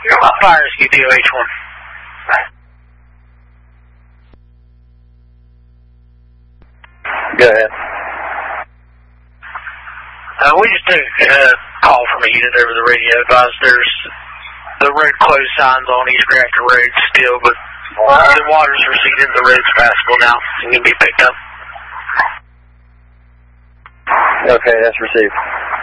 Fire rescue DOH-1. Go ahead. We just took a call from a unit over the radio. Advised there's the road closed signs on East Grafton Road still, but the water's receded. The road's passable now. It can be picked up. Okay, that's received.